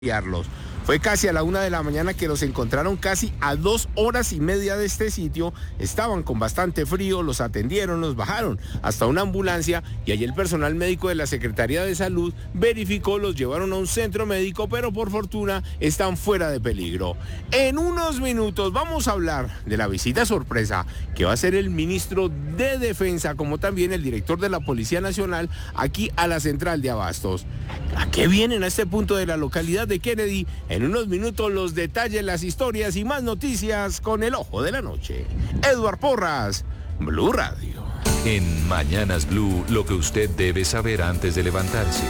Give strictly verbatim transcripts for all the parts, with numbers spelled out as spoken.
Los. Fue casi a la una de la mañana que los encontraron casi a dos horas y media de este sitio. Estaban con bastante frío, los atendieron, los bajaron hasta una ambulancia y allí el personal médico de la Secretaría de Salud verificó, los llevaron a un centro médico, pero por fortuna están fuera de peligro. En unos minutos vamos a hablar de la visita sorpresa que va a hacer el ministro de Defensa, como también el director de la Policía Nacional, aquí a la central de Abastos. ¿A qué vienen a este punto de la localidad de Kennedy? En unos minutos los detalles, las historias y más noticias con el ojo de la noche. Eduard Porras, Blue Radio. En Mañanas Blue, lo que usted debe saber antes de levantarse.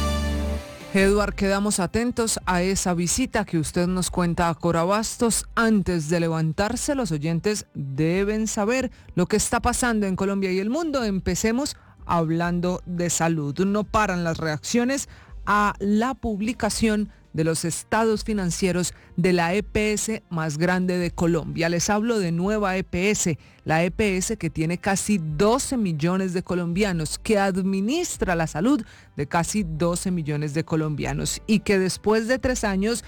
Eduard, quedamos atentos a esa visita que usted nos cuenta a Corabastos. Antes de levantarse, los oyentes deben saber lo que está pasando en Colombia y el mundo. Empecemos hablando de salud. No paran las reacciones a la publicación de los estados financieros de la E P S más grande de Colombia. Les hablo de Nueva E P S, la E P S que tiene casi doce millones de colombianos, que administra la salud de casi doce millones de colombianos y que después de tres años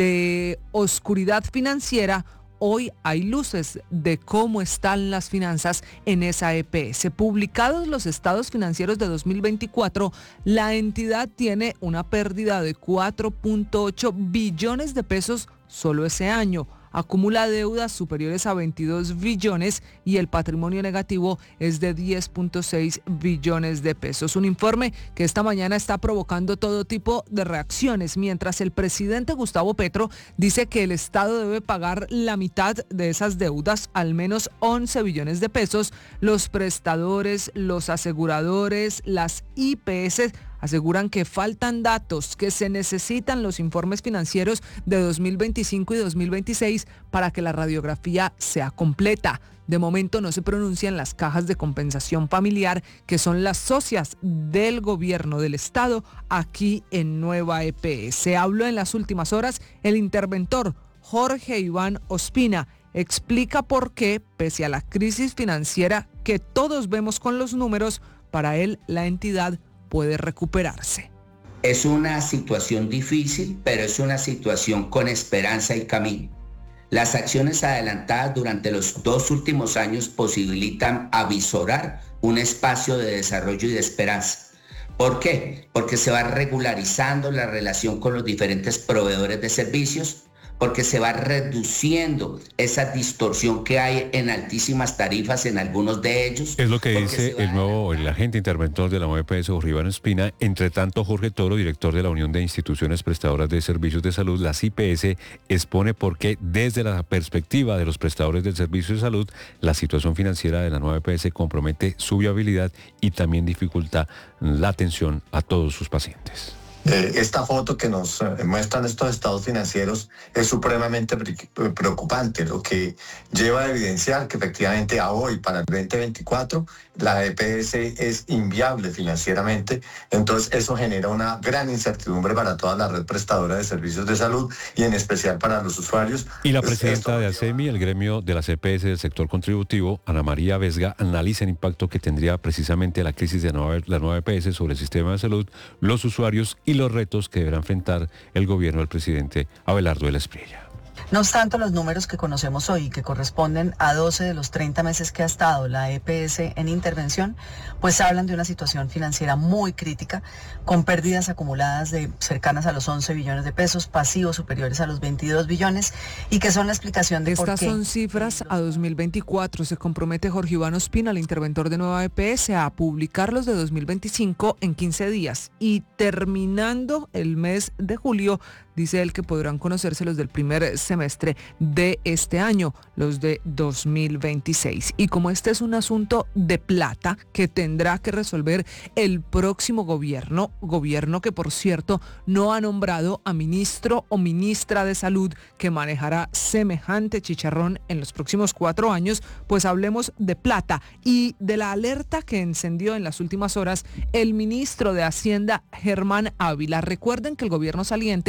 de oscuridad financiera, hoy hay luces de cómo están las finanzas en esa E P S. Publicados los estados financieros de dos mil veinticuatro, la entidad tiene una pérdida de cuatro punto ocho billones de pesos solo ese año. Acumula deudas superiores a veintidós billones y el patrimonio negativo es de diez punto seis billones de pesos. Un informe que esta mañana está provocando todo tipo de reacciones, mientras el presidente Gustavo Petro dice que el Estado debe pagar la mitad de esas deudas, al menos once billones de pesos. Los prestadores, los aseguradores, las I P S aseguran que faltan datos, que se necesitan los informes financieros de dos mil veinticinco y dos mil veintiséis para que la radiografía sea completa. De momento no se pronuncian las cajas de compensación familiar, que son las socias del gobierno del Estado aquí en Nueva E P S. Habló en las últimas horas el interventor Jorge Iván Ospina. Explica por qué, pese a la crisis financiera que todos vemos con los números, para él la entidad puede recuperarse. Es una situación difícil, pero es una situación con esperanza y camino. Las acciones adelantadas durante los dos últimos años posibilitan avisorar un espacio de desarrollo y de esperanza. ¿Por qué? Porque se va regularizando la relación con los diferentes proveedores de servicios, porque se va reduciendo esa distorsión que hay en altísimas tarifas en algunos de ellos. Es lo que dice el nuevo, el agente interventor de la Nueva E P S, Jorge Iván Ospina. Entre tanto, Jorge Toro, director de la Unión de Instituciones Prestadoras de Servicios de Salud, las I P S, expone por qué desde la perspectiva de los prestadores del servicio de salud, la situación financiera de la Nueva E P S compromete su viabilidad y también dificulta la atención a todos sus pacientes. Eh, esta foto que nos eh, muestran estos estados financieros es supremamente pre- preocupante, lo que lleva a evidenciar que efectivamente a hoy, para el veinte veinticuatro, la E P S es inviable financieramente. Entonces eso genera una gran incertidumbre para toda la red prestadora de servicios de salud y en especial para los usuarios. Y la Pues presidenta de ASEMI, el gremio de las E P S del sector contributivo, Ana María Vesga, analiza el impacto que tendría precisamente la crisis de la nueva, la nueva E P S sobre el sistema de salud, los usuarios y los retos que deberá enfrentar el gobierno del presidente Abelardo de la Espriella. No obstante, los números que conocemos hoy, que corresponden a doce de los treinta meses que ha estado la E P S en intervención, pues hablan de una situación financiera muy crítica, con pérdidas acumuladas de cercanas a los once billones de pesos, pasivos superiores a los veintidós billones, y que son la explicación de por qué. Estas son cifras a dos mil veinticuatro. Se compromete Jorge Iván Ospina, el interventor de Nueva E P S, a publicarlos de dos mil veinticinco en quince días. Y terminando el mes de julio, dice él que podrán conocerse los del primer semestre de este año, los de dos mil veintiséis. Y como este es un asunto de plata que tendrá que resolver el próximo gobierno, gobierno que por cierto no ha nombrado a ministro o ministra de salud que manejará semejante chicharrón en los próximos cuatro años, pues hablemos de plata y de la alerta que encendió en las últimas horas el ministro de Hacienda, Germán Ávila. Recuerden que el gobierno saliente está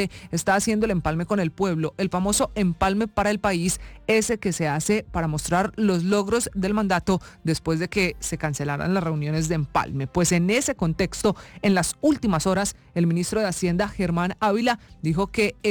está haciendo el empalme con el pueblo, el famoso empalme para el país, ese que se hace para mostrar los logros del mandato después de que se cancelaran las reuniones de empalme. Pues en ese contexto, en las últimas horas, el ministro de Hacienda, Germán Ávila, dijo que